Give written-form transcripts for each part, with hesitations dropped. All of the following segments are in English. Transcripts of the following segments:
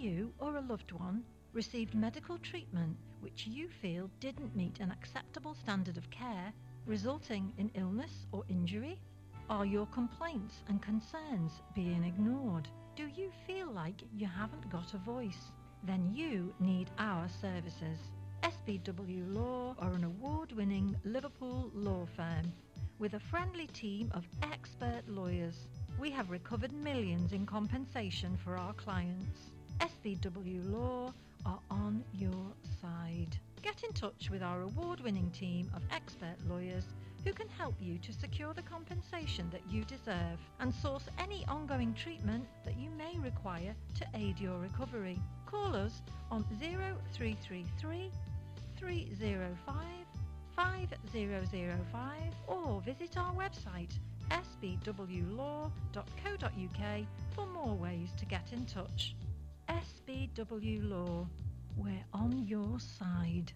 you or a loved one received medical treatment which you feel didn't meet an acceptable standard of care, resulting in illness or injury? Are your complaints and concerns being ignored? Do you feel like you haven't got a voice? Then you need our services. SBW Law are an award-winning Liverpool law firm with a friendly team of expert lawyers. We have recovered millions in compensation for our clients. SBW Law are on your side. Get in touch with our award-winning team of expert lawyers who can help you to secure the compensation that you deserve and source any ongoing treatment that you may require to aid your recovery. Call us on 0333 305 5005 or visit our website sbwlaw.co.uk for more ways to get in touch. SBW Law, we're on your side.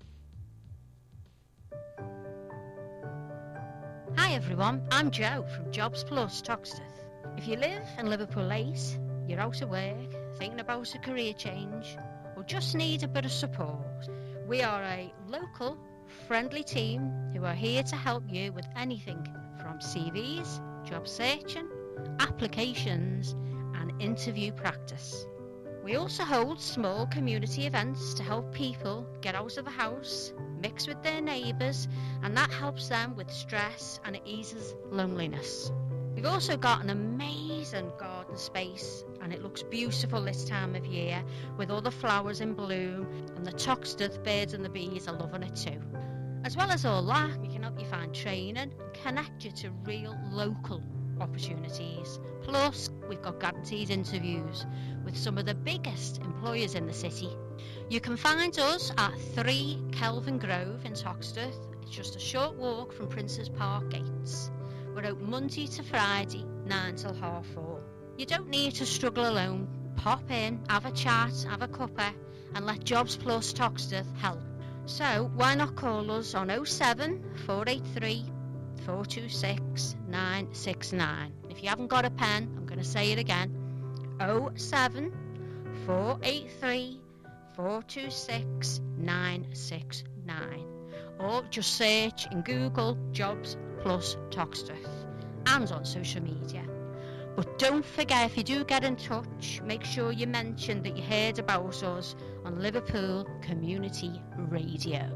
Hi everyone, I'm Jo from Jobs Plus Toxteth. If you live in Liverpool 8, you're out of work, thinking about a career change, or just need a bit of support, we are a local, friendly team who are here to help you with anything from CVs, job searching, applications, and interview practice. We also hold small community events to help people get out of the house, mix with their neighbours, and that helps them with stress and it eases loneliness. We've also got an amazing garden space and it looks beautiful this time of year with all the flowers in bloom, and the Toxteth birds and the bees are loving it too. As well as all that, we can help you find training and connect you to real local opportunities. Plus, we've got guaranteed interviews with some of the biggest employers in the city. You can find us at 3 Kelvin Grove in Toxteth. It's just a short walk from Princes Park gates. We're open Monday to Friday, 9 till 4:30. You don't need to struggle alone. Pop in, have a chat, have a cuppa, and let Jobs Plus Toxteth help. So why not call us on 07 483 426 969. If you haven't got a pen, I'm going to say it again. 07 483 426 969. Or just search in Google Jobs Plus Toxteth and on social media. But don't forget, if you do get in touch, make sure you mention that you heard about us on Liverpool Community Radio.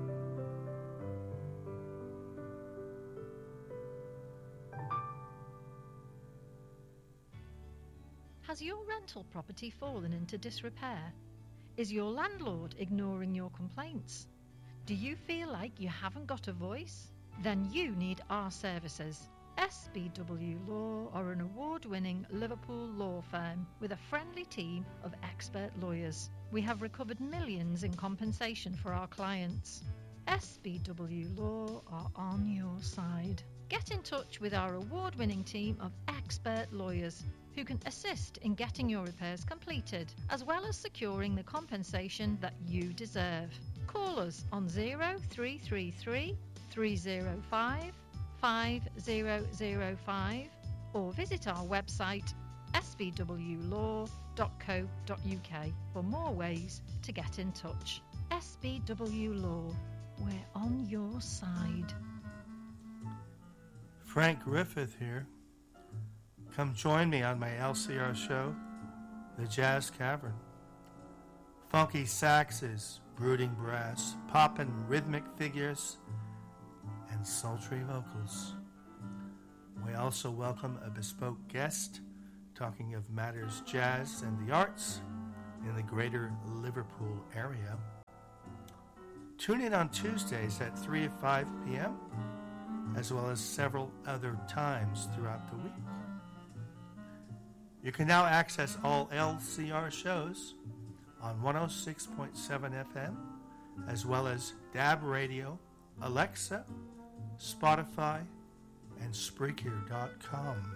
Has your rental property fallen into disrepair? Is your landlord ignoring your complaints? Do you feel like you haven't got a voice? Then you need our services. SBW Law are an award-winning Liverpool law firm with a friendly team of expert lawyers. We have recovered millions in compensation for our clients. SBW Law are on your side. Get in touch with our award-winning team of expert lawyers who can assist in getting your repairs completed, as well as securing the compensation that you deserve. Call us on 0333 305 5005 or visit our website sbwlaw.co.uk for more ways to get in touch. SBW Law, we're on your side. Frank Griffith here. Come join me on my LCR show, The Jazz Cavern. Funky saxes, brooding brass, poppin' rhythmic figures, and sultry vocals. We also welcome a bespoke guest talking of matters jazz and the arts in the greater Liverpool area. Tune in on Tuesdays at 3 or 5 p.m., as well as several other times throughout the week. You can now access all LCR shows on 106.7 FM, as well as DAB Radio, Alexa, Spotify, and Spreaker.com.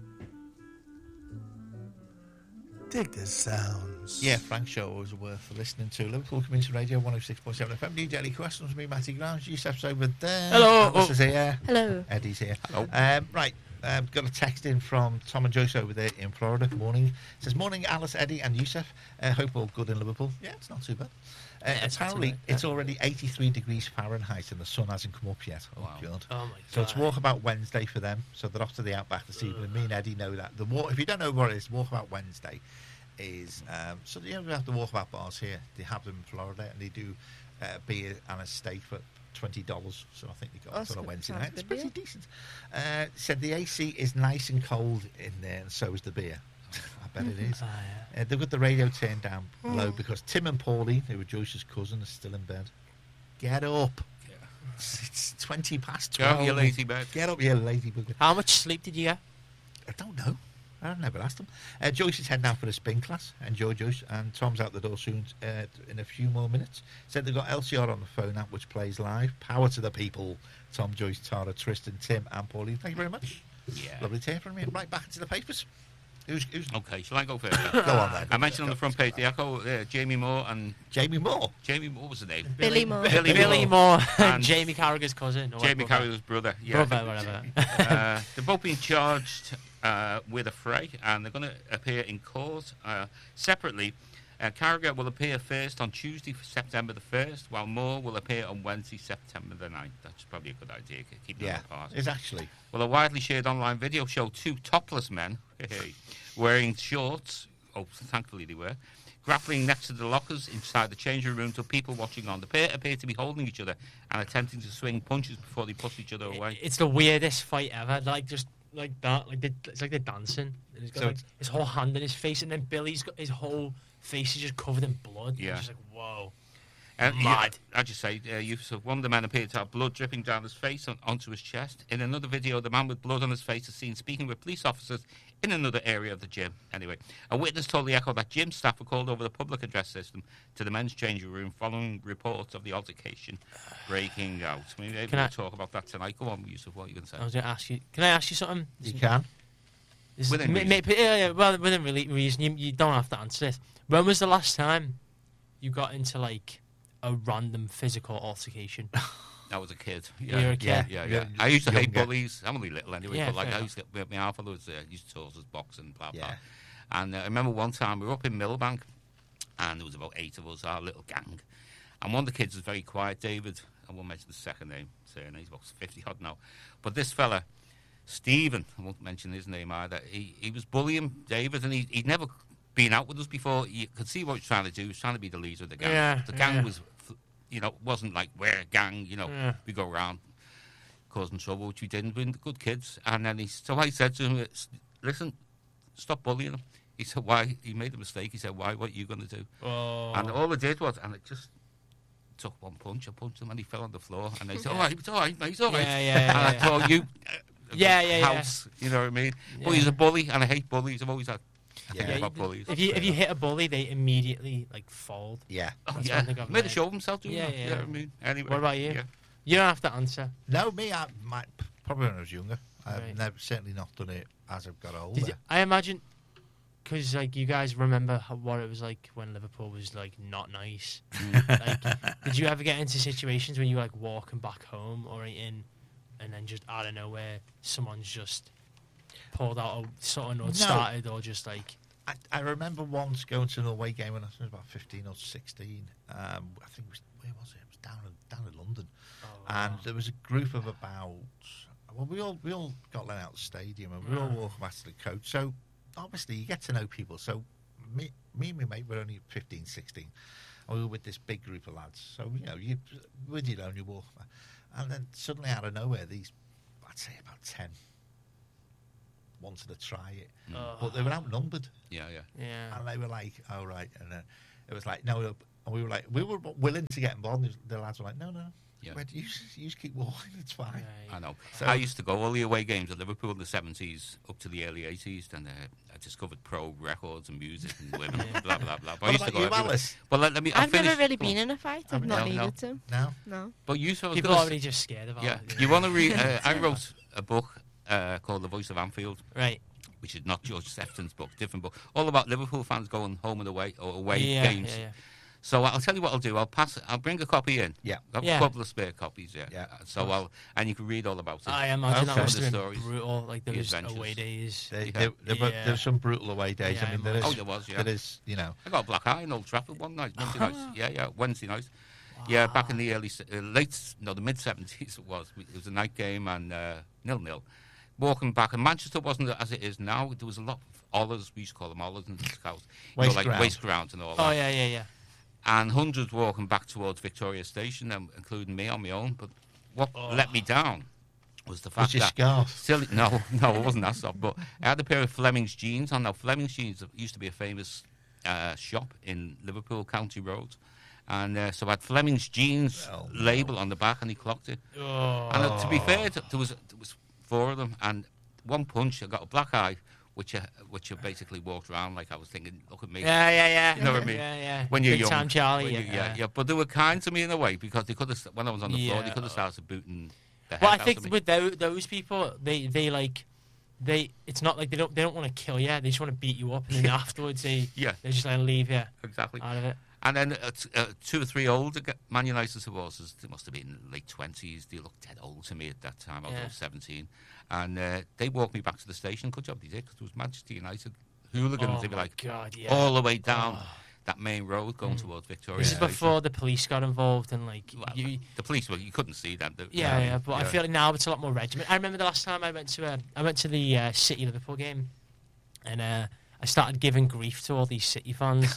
Dig the sounds. Yeah, Frank's show always worth listening to. Liverpool Community Radio 106.7 FM. New Daily Questions with me, Matty Grimes. Yusuf's over there. Hello. Alice is here. Hello. Eddie's here. Hello. Right. Got a text in from Tom and Joyce over there in Florida. Morning. It says, morning, Alice, Eddie and Yusuf. Hope all good in Liverpool. Yeah, it's not too bad. Apparently, it's already 83 degrees Fahrenheit and the sun hasn't come up yet. Oh, Wow. God. Oh, my God. So it's Walkabout Wednesday for them. So they're off to the Outback this evening. Me and Eddie know that. If you don't know what it is, Walkabout Wednesday is... so we have the Walkabout bars here. They have them in Florida, and they do beer and a steak for $20. So I think they got it on a Wednesday night. It's pretty decent. Said the AC is nice and cold in there, and so is the beer. I bet it is. They've got the radio turned down low because Tim and Pauline, who were Joyce's cousin, are still in bed. Get up. Yeah. It's 20 past Get 12. up, you lazy bird. Get up, you lazy bugger. How much sleep did you get? I don't know. I've never asked them. Joyce is heading out for the spin class. Enjoy, Joyce. And Tom's out the door soon in a few more minutes. Said they've got LCR on the phone app, which plays live. Power to the people. Tom, Joyce, Tara, Tristan, Tim, and Pauline. Thank you very much. Yeah. Lovely to hear from you. Right back into the papers. Who's Okay, shall I go first? Go on then. I mentioned on the front page the Echo, Jamie Moore and... Jamie Moore. Jamie, what was the name? Billy Moore. Billy Moore. And Jamie Carragher's cousin. Or Jamie brother. Carragher's brother. Yeah. Brother, whatever. They're both being charged with a fray, and they're going to appear in court separately. Carragher will appear first on Tuesday, September the 1st, while Moore will appear on Wednesday, September the 9th. That's probably a good idea, keep them apart. It's actually. Well, a widely shared online video showed two topless men wearing shorts, thankfully they were, grappling next to the lockers inside the changing room to people watching on. The pair appear to be holding each other and attempting to swing punches before they push each other away. It's the weirdest fight ever. Like, just like that. It's like they're dancing. And he's got So like, his whole hand in his face, and then Billy's got his whole face is just covered in blood. Yeah. It's just like, whoa. And Mad. I just say, one of the men appeared to have blood dripping down his face onto his chest. In another video, the man with blood on his face is seen speaking with police officers in another area of the gym. Anyway, a witness told the Echo that gym staff were called over the public address system to the men's changing room following reports of the altercation breaking out. Maybe we'll talk about that tonight. Go on, Yusuf, what are you going to say? I was going to ask you. Can I ask you something? You can. Within reason. Well, within reason. You don't have to answer this. When was the last time you got into like a random physical altercation? I was a kid. You were a kid? Yeah. I used to hate Younger. bullies. I'm only little anyway, Yeah, but like fair I used to get my alpha was used to us boxing, blah blah. Yeah. And I remember one time we were up in Millbank, and there was about 8 of us, our little gang. And one of the kids was very quiet, David. I won't mention the second name, saying he's about 50 odd now. But this fella, Stephen, I won't mention his name either. He was bullying David, and he'd never been out with us before. You could see what he was trying to do. He was trying to be the leader of the gang. Yeah, The gang yeah. was, wasn't like we're a gang. Yeah. We go around causing trouble, which we didn't. We're the good kids. And then so I said to him, "Listen, stop bullying him." He said, "Why?" He made a mistake. He said, "Why? What are you going to do?" Oh. And all I did was, and it just took one punch. I punched him, and he fell on the floor. And they said, "All right, it's all right, mate, it's all right." Yeah, And I told you, Yeah. house. You know what I mean? But he's a bully, and I hate bullies. I've always had Yeah. about bullies. If you hit a bully, they immediately like fold. Yeah. That's Yeah, one thing I've made a learned. show of himself doing Yeah, that. yeah. You know what I mean? Anyway, What about you? Yeah. You don't have to answer. No, me, probably when I was younger. I've Right. never, certainly not done it as I've got older. Did you, I imagine, because like you guys remember what it was like when Liverpool was like not nice. Like, did you ever get into situations when you were like walking back home or eating, and then just out of nowhere someone's just pulled out a something or started or just like. I remember once going to an away game when I was about 15 or 16. I think it was, where was it? It was down in London. And there was a group of about, well, we all got let out of the stadium and we all walked back to the coach. So obviously you get to know people. So me and my mate were only 15, 16. And we were with this big group of lads. So, you with your own, you walk back. And then suddenly out of nowhere, I'd say about 10 wanted to try it. But they were outnumbered. Yeah. And they were like, "Oh right," and it was like, "No," and we were willing to get involved. And the lads were like, "No, Yeah. you just keep walking. It's fine." I know. So- I used to go all the away games at Liverpool in the 70s up to the early 80s, and I discovered pro records and music and women, and blah blah blah. But I What used to about go you, everywhere. Alice? Well, let me. I've never really Go on. been in a fight. I've No, not no. needed to. No. No. But you sort of People are already just scared about Yeah. it. You want to read? I wrote a book called The Voice of Anfield, Right. which is not George Sefton's book, different book, all about Liverpool fans going home and away or away Yeah, games. yeah. So I'll tell you what I'll do. I'll bring a copy in. Yeah. I've Yeah. a couple of spare copies. Yeah. Yeah. So and you can read all about it. I imagine Okay. that must The have been stories, brutal. Like the those adventures. away days. There's some brutal away days. Yeah, I mean, I there is. Oh, there was, yeah. There is, you know. I got a black eye in Old Trafford one night, Wednesday night. Yeah, Wednesday night. Yeah, back in the the mid-70s it was. It was a night game and 0-0. Walking back, and Manchester wasn't as it is now. There was a lot of Ollers, we used to call them Ollers in the Scouts. Waste like ground. waste grounds and all Oh that. yeah. And hundreds walking back towards Victoria Station, including me on my own. But what let me down was the fact Was your that... scarf? Silly, no, it wasn't that soft. But I had a pair of Fleming's jeans on. Now, Fleming's jeans used to be a famous shop in Liverpool, County Road. And so I had Fleming's jeans label on the back, and he clocked it. Oh. And to be fair, there was 4 of them, and one punch, I got a black eye, which I basically walked around like I was thinking, look at me. Yeah. You know what I mean? Yeah. When you're Big young. time Charlie. When yeah. But they were kind to me in a way, because they could have, when I was on the floor, they Yeah. could have started booting the head Well, I out of think me. with those people, they like it's not like they don't want to kill you. They just want to beat you up, and then afterwards they just like leave you Exactly. out of it. And then 2 or 3 older Man United supporters, they must have been late 20s. They looked dead old to me at that time. I was Yeah. 17. And they walked me back to the station. Good job they did, because it was Manchester United hooligans. Oh They were my like God, yeah. all the way down that main road going towards Victoria This is Station. before the police got involved, and like Well, you. the police, you couldn't see them. Yeah, but I feel like now it's a lot more regiment. I remember the last time I went to the City Liverpool game, and I started giving grief to all these City fans.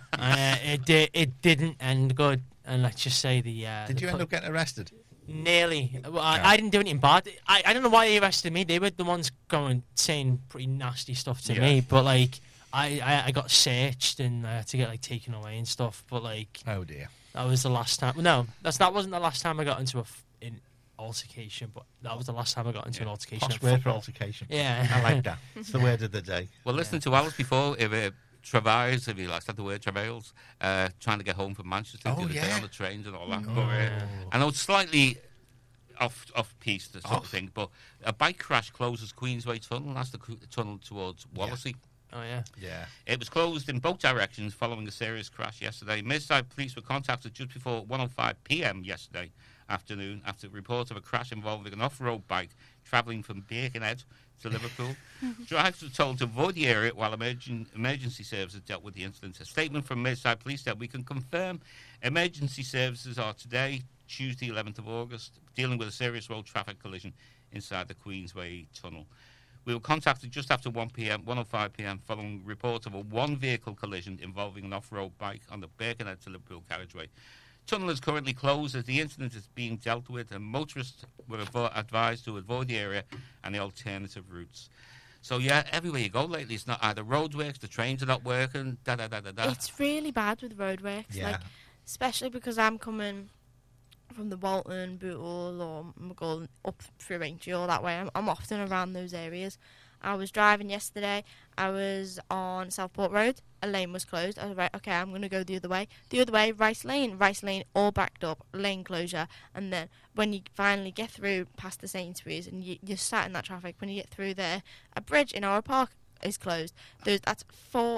It didn't end good, and let's just say Did you end up getting arrested? Nearly. Well, I didn't do anything bad. I don't know why they arrested me. They were the ones saying pretty nasty stuff to me. But like, I got searched and I had to get like taken away and stuff. But like, Oh dear. that was the last time. No, that wasn't the last time I got into an altercation. But that was the last time I got into an altercation. Posh at word for football. altercation. Yeah. I like that. It's the word of the day. Well, listening to Alice before, if travails, if you like, said the word travails, trying to get home from Manchester the other day on the trains and all that. But, I know it's slightly off piece, the sort of thing, but a bike crash closes Queensway Tunnel. That's the tunnel towards Wallasey. Oh yeah. Yeah. It was closed in both directions following a serious crash yesterday. Merseyside police were contacted just before 1:05 p.m. yesterday afternoon after a report of a crash involving an off-road bike travelling from Birkenhead to Liverpool. Drivers were told to avoid the area while emergency services dealt with the incident. A statement from Merseyside Police said, "We can confirm emergency services are today, Tuesday 11th of August, dealing with a serious road traffic collision inside the Queensway Tunnel. We were contacted just after 1:05 p.m. following reports of a one-vehicle collision involving an off-road bike on the Birkenhead to Liverpool carriageway. Tunnel is currently closed as the incident is being dealt with, and motorists were advised to avoid the area and the alternative routes." So yeah, everywhere you go lately, it's not either roadworks, the trains are not working, da-da-da-da-da. It's really bad with roadworks, Yeah. like especially because I'm coming from the Bolton, Bootle, or McGull up through Aintree all that way. I'm often around those areas. I was driving yesterday. I was on Southport Road. A lane was closed. I was like, okay, I'm going to go the other way. The other way, Rice Lane, all backed up, lane closure. And then when you finally get through past the Sainsbury's and you're sat in that traffic, when you get through there, a bridge in our park is closed. That's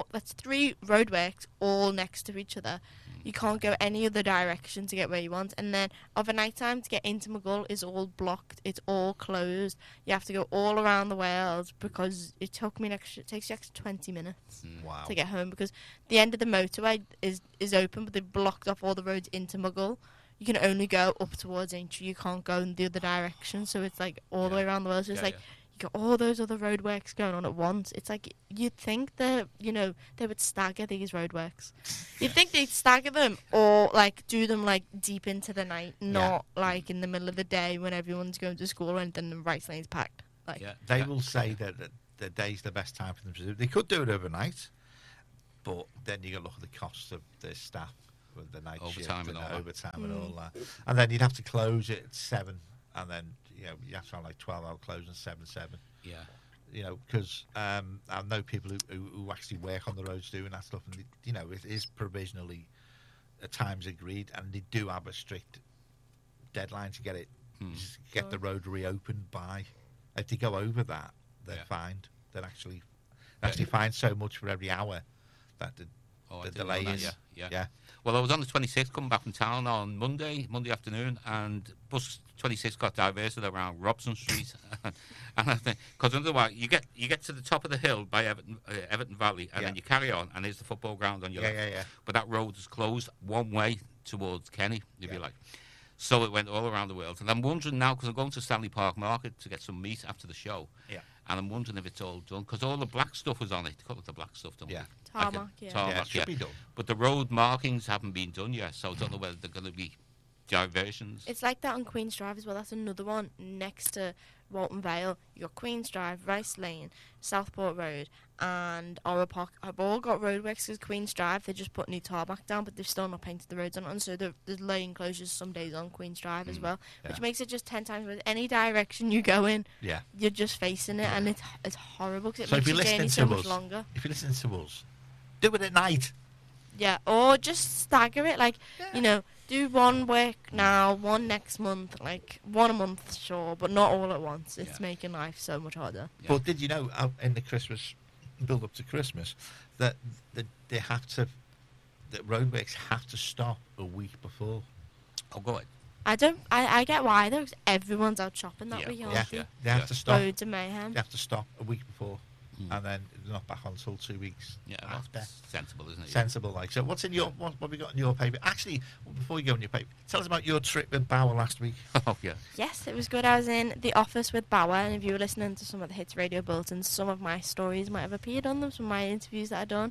3 roadworks all next to each other. You can't go any other direction to get where you want. And then of a night time to get into McGull is all blocked. It's all closed. You have to go all around the Wales because it takes you extra 20 minutes Wow. to get home because the end of the motorway is open, but they've blocked off all the roads into McGull. You can only go up towards Aintree. You can't go in the other direction. So it's like all the way around the Wales. So it's like you got all those other roadworks going on at once. It's like you'd think that, they would stagger these roadworks. You'd think they'd stagger them or, like, do them, like, deep into the night, not, like, in the middle of the day when everyone's going to school or anything and Rice Lane's packed. Like, They will say that the day's the best time for them to do it. They could do it overnight, but then you got to look at the costs of the staff with the night Overtime shift and all that. overtime and all that. And then you'd have to close it at 7, and then you have to have like 12-hour close and 7. Yeah. Because I know people who actually work on the roads doing that stuff, and it is provisionally at times agreed, and they do have a strict deadline to get the road reopened by. If they go over that, they're fined. They're actually fined so much for every hour that Oh, I the didn't know that, delays. yeah. Well, I was on the 26th coming back from town on Monday afternoon, and bus 26 got diverted around Robson Street. And I think, because otherwise you get to the top of the hill by Everton Valley, and then you carry on, and there's the football ground on your left. Yeah. But that road is closed one way towards Kenny, if you like. So it went all around the world. And I'm wondering now, because I'm going to Stanley Park Market to get some meat after the show. Yeah. And I'm wondering if it's all done, because all the black stuff was on it. They call it the black stuff, don't Yeah. they? Tarmac, yeah. Tarmac, Yeah, it should be done. But the road markings haven't been done yet, so I don't know whether they're going to be diversions. It's like that on Queen's Drive as well. That's another one next to Walton Vale. You got Queen's Drive, Rice Lane, Southport Road, and Orra Park. I've all got roadworks because Queen's Drive, they just put new tarmac down, but they've still not painted the roads on it. And so there's lane closures some days on Queen's Drive as well, which makes it just 10 times worse. Any direction you go in, you're just facing it, and it's horrible because it makes your journey so much longer. If you're listening to us, do it at night. Yeah, or just stagger it, like, you know, do one work now, one next month, like, one a month, sure, but not all at once. It's making life so much harder. Yeah. But did you know, in the Christmas, build up to Christmas, that they have to, that roadworks have to stop a week before? Oh, go ahead. I get why, though, 'cause everyone's out shopping that week, aren't they? They have to stop. Roads of mayhem. They have to stop a week before, and then they're not back on until 2 weeks after. That's sensible, isn't it? Sensible, like. So what's in your what have we got in your paper? Actually, before you go in your paper, tell us about your trip with Bauer last week. Oh, yeah. Yes, it was good. I was in the office with Bauer, and if you were listening to some of the Hits Radio bulletins, some of my stories might have appeared on them, some of my interviews that I'd done.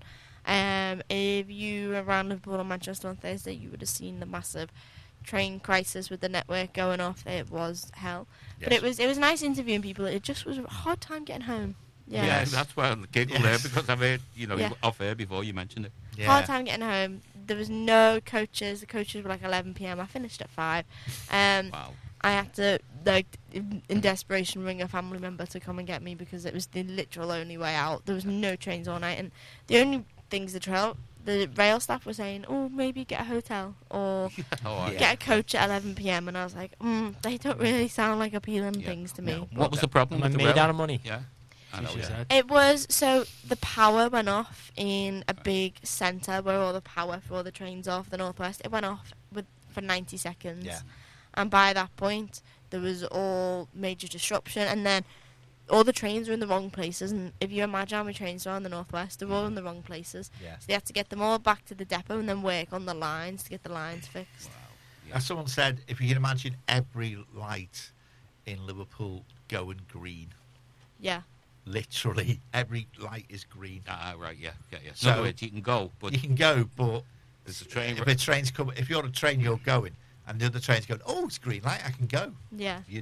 If you were around Liverpool or Manchester on Thursday, you would have seen the massive train crisis with the network going off. It was hell. But it was nice interviewing people. It just was a hard time getting home. Yeah, that's why I giggled there, because I've heard, off air before you mentioned it. Yeah. Hard time getting home. There was no coaches. The coaches were like 11 p.m. I finished at 5. Wow. I had to, like, in desperation, ring a family member to come and get me because it was the literal only way out. There was no trains all night, and the only things the rail staff were saying, oh, maybe get a hotel or get a coach at 11 p.m. And I was like, they don't really sound like appealing things to me. What was the problem? Am I with the made rail? out of money? Yeah. I know, She said. It was, so the power went off in a big centre where all the power for all the trains off the Northwest. It went off for 90 seconds. Yeah. And by that point, there was all major disruption. And then all the trains were in the wrong places. And if you imagine how many trains are in the Northwest, they're all in the wrong places. Yeah. So they had to get them all back to the depot and then work on the lines to get the lines fixed. As someone said, if you can imagine every light in Liverpool going green, Yeah. literally every light is green. Right, yeah. So- In other words, you can go, but You can go, but there's a train. if a train's coming, if you're on a train, you're going, and the other train's going, oh, it's green light, I can go. Yeah. Yeah.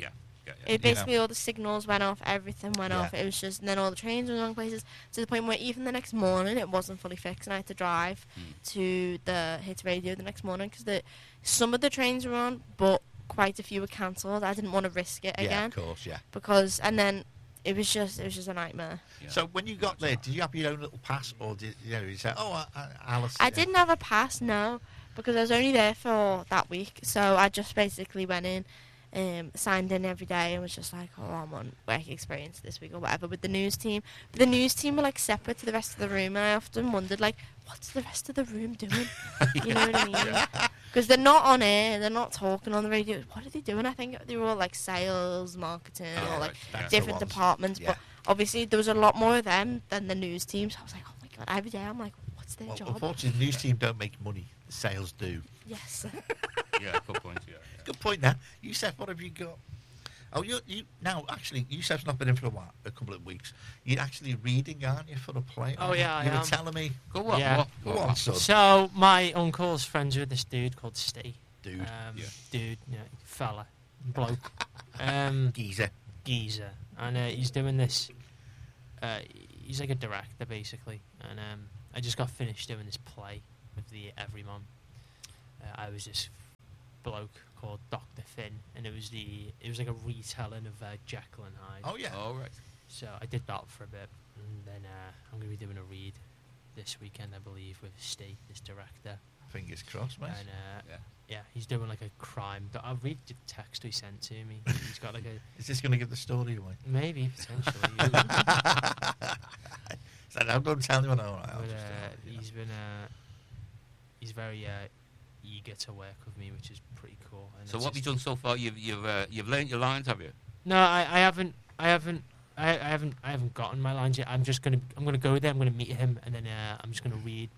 It basically all the signals went off, everything went off. It was just, and then all the trains were in the wrong places to the point where even the next morning it wasn't fully fixed, and I had to drive to the Hits Radio the next morning because some of the trains were on, but quite a few were cancelled. I didn't want to risk it Yeah, again of course, yeah. because, and then it was just a nightmare. Yeah. So when you got there, did you have your own little pass, or did you say, oh, Alice? I didn't have a pass, no, because I was only there for that week, so I just basically went in. Signed in every day and was just like, oh, I'm on work experience this week or whatever with the news team. But the news team were like separate to the rest of the room, and I often wondered, like, what's the rest of the room doing? You know what I mean? Because they're not on air, they're not talking on the radio. What are they doing? I think they were all like sales, marketing, or like That's the different ones. departments. Yeah. But obviously there was a lot more of them than the news team. So I was like, oh my god, every day I'm like, what's their Well, job? unfortunately, the news team don't make money. The sales do. Yes. Yeah, good point. Yeah. Good point. Now, Youssef, what have you got? Oh, you now actually, Youssef's not been in for a couple of weeks. You're actually reading, aren't you, for a play? Oh, yeah, I You were am. telling me. Go on. Yeah. Go on, son. So my uncle's friends with this dude called Steve. Dude. Dude, fella, bloke, Geezer. geezer, and he's doing this. He's like a director basically, and I just got finished doing this play with the Everyman. I was this bloke called Dr. Finn, and it was like a retelling of Jekyll and Hyde. Oh, yeah. All right. So I did that for a bit, and then I'm going to be doing a read this weekend, I believe, with Steve, this director. Fingers crossed, mate. And yeah, he's doing like a crime. I'll read the text he sent to me. He's got like a Is this going to give the story away? maybe potentially. So now don't tell anyone. All right, But, he's he's very eager to work with me, which is pretty cool. And So it's what have you just- done so far? You've learnt your lines, have you? No, I haven't gotten my lines yet. I'm gonna go there. I'm gonna meet him, and then I'm just gonna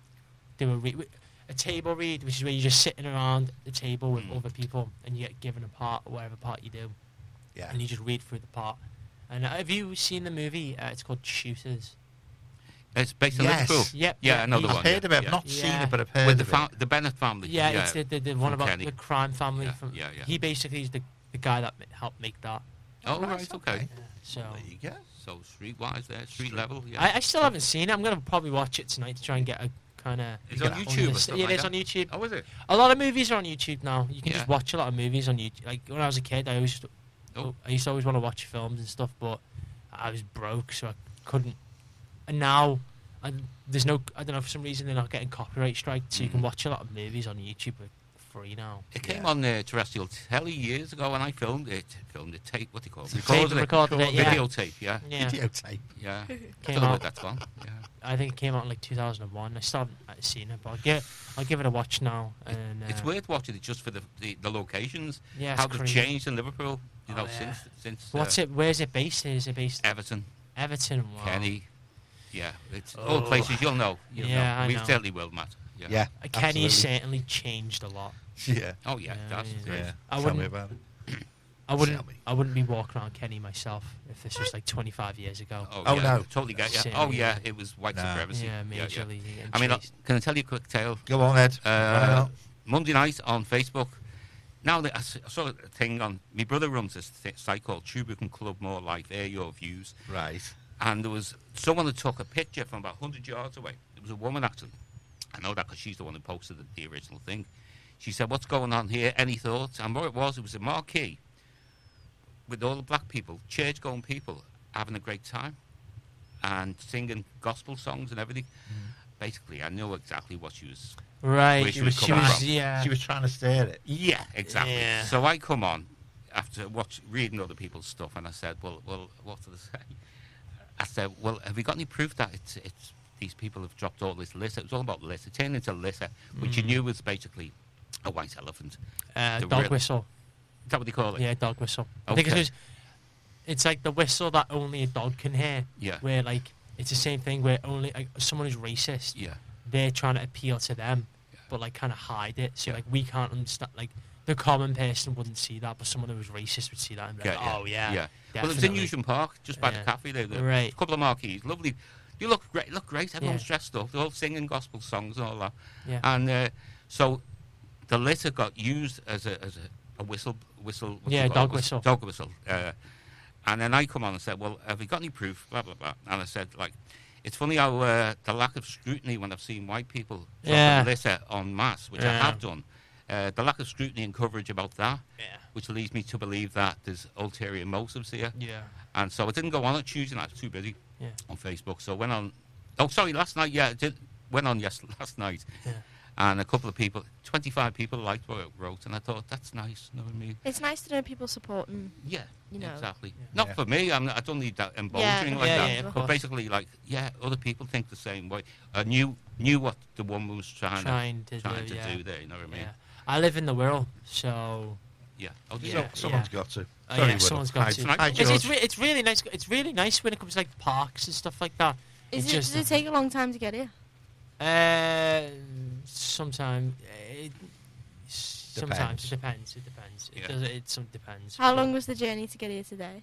do a table read, which is where you're just sitting around the table with other people, and you get given a part, whatever part you do, Yeah. and you just read through the part. And have you seen the movie? It's called Shooters. It's based on Yes. Liverpool. Yep. Yeah, I know the I've one. heard of it. I've yeah. not seen Yeah. it, but I've heard With of it. the Bennett family. Yeah, it's the one From about Kenny. the crime family. Yeah, From yeah. He basically is the guy that helped make that. Oh, right, okay. So There you go. So streetwise there, street level. Yeah. I still haven't seen it. I'm gonna probably watch it tonight to try and get a kind of. It's on YouTube or stuff Yeah, like it's that? on YouTube. Oh, is it? A lot of movies are on YouTube now. You can Yeah. just watch a lot of movies on YouTube. Like when I was a kid, I used to always want to watch films and stuff, but I was broke, so I couldn't. And now, there's no. I don't know, for some reason they're not getting copyright striked, so you can watch a lot of movies on YouTube for free now. It came on terrestrial telly years ago, and I filmed it. Tape, what do you call it? Recorded it, yeah. Videotape, yeah. Yeah, Videotape. Yeah. I Came don't know out. what that's on. Yeah. I think it came out in like 2001. I still haven't seen it, but I'll give it a watch now. And It's worth watching it just for the locations. Yeah, it's how they've crazy. changed in Liverpool, you know, Oh, yeah. since What's it? Where's it based? Is it based Everton, Everton? Wow. Kenny. Yeah, it's all places you'll know. You'll Yeah, know. I We know. certainly will, Matt. Yeah. Yeah. Kenny absolutely. certainly changed a lot. Yeah. Oh yeah, that's Yeah, great. Yeah. I Tell wouldn't- me about it. Tell me. I wouldn't be walking around Kenny myself if this was like 25 years ago. Oh, yeah, no. Totally get you. Same, Oh yeah. yeah, it was white No. supremacy. Yeah, majorly. and I mean, chased. can I tell you a quick tale? Go on, Ed. Monday night on Facebook. Now I saw a thing on. My brother runs this site called Tubrican Club More Life. Air your views. Right. And there was someone that took a picture from about 100 yards away. It was a woman, actually. I know that because she's the one who posted the original thing. She said, "What's going on here? Any thoughts?" And what it was a marquee with all the black people, church-going people, having a great time and singing gospel songs and everything. Basically, I knew exactly what she was. Right. where she was She coming was, from. yeah. She was trying to steer it. Yeah, exactly. Yeah. So I come on after reading other people's stuff, and I said, "Well, what did I say?" I said, "Well, have you got any proof that it's these people have dropped all this litter?" It was all about litter. It turned into litter, which you knew was basically a white elephant. the dog real- whistle. Is that what they call it? Yeah, dog whistle. I think Okay. it's like the whistle that only a dog can hear. Yeah. Where like it's the same thing where only like, someone who's racist, Yeah. they're trying to appeal to them, but like kind of hide it. So like we can't understand. Like the common person wouldn't see that, but someone who was racist would see that and be like, "Oh yeah, Yeah. Well, it was in definitely." Newsham Park, just by the Yeah. cafe there. Right. A couple of marquees, lovely. You look great. Look great. Everyone's Yeah. dressed up. They're all singing gospel songs and all that. Yeah. And so the litter got used as a whistle. What do Yeah, you call dog it? whistle. Dog whistle. And then I come on and said, "Well, have you got any proof?" Blah blah blah. And I said, like, it's funny how the lack of scrutiny when I've seen white people Yeah. dropping litter en masse, which I Yeah. have done. The lack of scrutiny and coverage about that, Yeah. which leads me to believe that there's ulterior motives here. Yeah. And so I didn't go on Tuesday night. I was too busy Yeah. on Facebook. So I went on. Oh, sorry, last night. Yeah, I went on last night. Yeah. And a couple of people, 25 people liked what I wrote. And I thought, that's nice. You know what I mean? It's nice to know people supporting. Yeah, You know. exactly. Yeah. Not Yeah. for me. I don't need that emboldening like yeah, that. yeah, of But course. basically, like, yeah, other people think the same way. I knew what the woman was trying to yeah. do there. You know what I mean? Yeah. I live in the Wirral, so Yeah. Oh, do Yeah. you? Someone's got to. Oh, Sorry, yeah, Will. someone's got Hi, to. hi, it's, George. it's really nice. It's really nice when it comes to like parks and stuff like that. Does just it take a long time to get here? Sometimes sometimes it depends. It depends. Yeah. It depends. How But, long was the journey to get here today?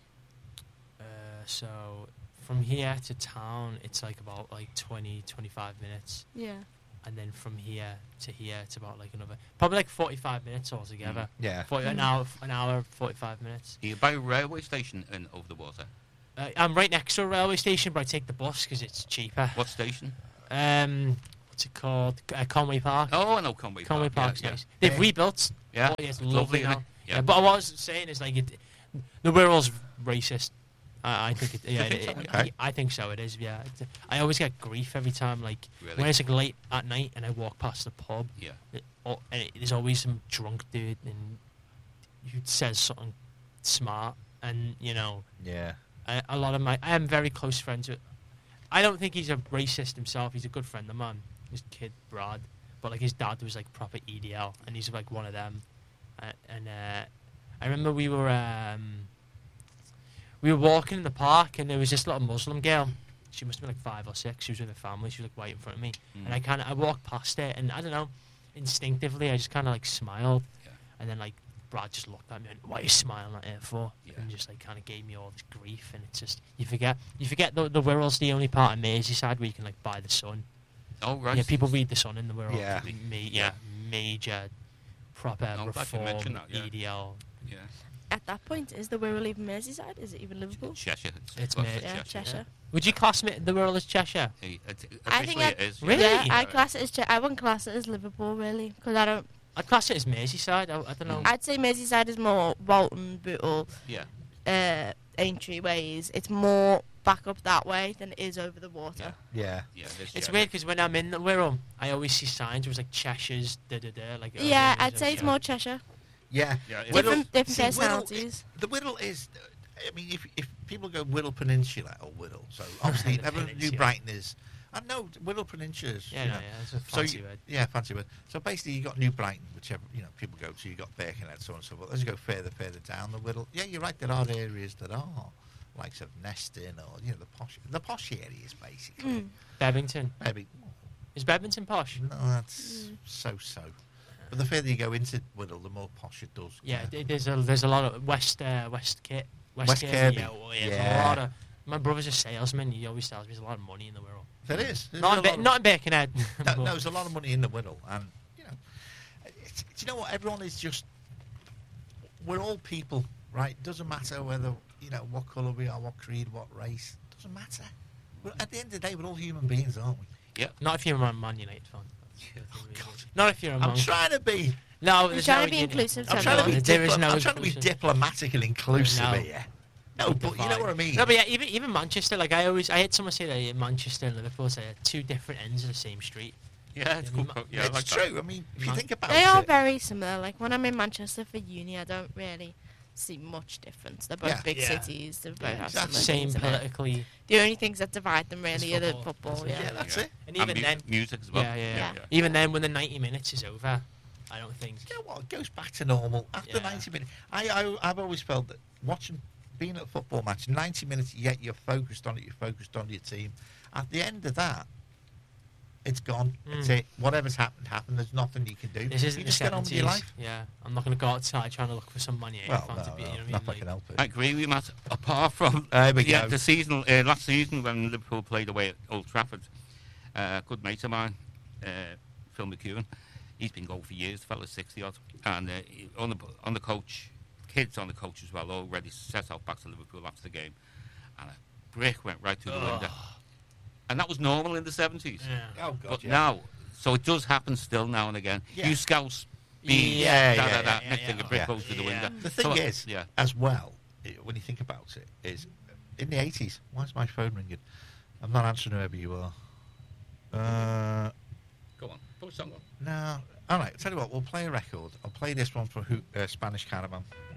So from here to town, it's like about like 20-25 minutes, Yeah. and then from here to here, it's about like another probably like 45 minutes altogether. Yeah. 40, an hour, 45 minutes. You buy a railway station and over the water. I'm right next to a railway station, but I take the bus because it's cheaper. What station? What's it called? Conway Park. Oh, I know Conway Conway Park. Park's Yeah, nice. They've Yeah. rebuilt. Yeah. Oh, yeah, it's It's lovely lovely, isn't now. it? Yeah. Yeah. But what I was saying is like the Wirral's racist. I think it. Yeah, Okay. I think so. It is. Yeah. I always get grief every time. Like Really? when it's like late at night and I walk past the pub. Yeah. There's always some drunk dude and who says something smart, and you know, Yeah. a lot of I am very close friends with. I don't think he's a racist himself. He's a good friend of mine. his kid Brad, but like his dad was like proper EDL, and he's like one of them. And I remember we were walking in the park, and there was this little Muslim girl. She must have been like 5 or 6. She was with her family. She was like right in front of me, and I walked past it, and I don't know, instinctively I just kind of like smiled, and then like Brad just looked at me and, "What are you smiling at it for?" And just like kind of gave me all this grief, and it's just you forget the Wirral's the only part of Merseyside where you can like buy the Sun. Oh right. Yeah, people read the Sun in the Wirral. Yeah. Major proper I'm glad you reform mentioned that, yeah. EDL. Yeah. At that point, is the Wirral even Merseyside? Is it even Liverpool? Cheshire. It's close Mer- to Yeah, Cheshire. Would you class the Wirral as Cheshire? I I think it is. Really? Yeah, I class it as I wouldn't class it as Liverpool really, because I don't. I'd class it as Merseyside. I don't know. I'd say Merseyside is more Bolton, Bootle, Yeah. Aintree ways. It's more back up that way than it is over the water. Yeah. Yeah. It's weird because when I'm in the Wirral, I always see signs where it's like Cheshire's like. Yeah, I'd say it's more Cheshire. Yeah. Yeah, it Different See, personalities. The Wirral is. I mean, if people go Wirral Peninsula or Wirral, so obviously New Peninsula. Brighton is. I know Wirral Peninsula is. Yeah, you no, know, yeah, it's a So fancy you, word. yeah, fancy word. So basically, you got New Brighton, whichever people go to. You got Birkenhead, so on and so forth. As you go further down the Wirral, yeah, you're right. There are areas that are like sort of Neston or the posh areas basically. Bebington. Maybe Is Bebington posh? no, that's so. But the further you go into Wirral, the more posh it does. Yeah, there's a lot of West Kit. West Kirby. Yeah, there's a Yeah. lot of. My brother's a salesman. He always tells me there's a lot of money in the Wirral. There is. There's Not a lot of- in Birkenhead. No, but- no, there's a lot of money in the Wirral, and do you know what? Everyone is just. We're all people, right? It doesn't matter whether what colour we are, what creed, what race. It doesn't matter. At the end of the day, we're all human beings, aren't we? Not if you're a Man United fan. Oh God! Not if you're a I'm Monk. trying to be. No, You're there's trying no to be uni- inclusive to I'm trying to be. everyone. There is no I'm trying to be inclusion. diplomatic and inclusive No. here. No, but you know what I mean. No, but yeah, even Manchester. Like I had someone say that Manchester and Liverpool say two different ends of the same street. Yeah, it's cool. Yeah, I it's like true. that. I mean, if you think about They are it, very similar. Like when I'm in Manchester for uni, I don't really see much difference. They're both Yeah. big Yeah. cities. They both have exactly. similar Same things in it. politically, The only things that divide them really are the football. football. That's it. Yeah. that's Yeah. it. and even then, music as well. yeah. Yeah. Even then, when the 90 minutes is over, I don't think. You know what? It goes back to normal after Yeah. 90 minutes. I've always felt that being at a football match, 90 minutes, yet you're focused on it. You're focused on your team. At the end of that, it's gone. It's it. Whatever's happened. There's nothing you can do. This isn't you the just get on with your 70s. life. Yeah, I'm not going to go outside trying to look for some money. Well, fan to be, you know what I mean? not Like, fucking help it. I agree with you, Matt. Apart from There we go. the season, last season when Liverpool played away at Old Trafford, a good mate of mine, Phil McEwen, he's been going for years. The fella's 60 odd, and on the coach, kids on the coach as well, already set out back to Liverpool after the game, and a brick went right through the window, and that was normal in the 70s. yeah. Oh, God, But yeah. now, so it does happen still now and again. Yeah. You scouts being Yeah, next thing a brick yeah. goes through the window. The thing So, is, yeah. as well, when you think about it, is in the 80s. Why is my phone ringing? I'm not answering whoever you are. Go on, put a song on. No. All right. Tell you what. We'll play a record. I'll play this one for Spanish Caravan.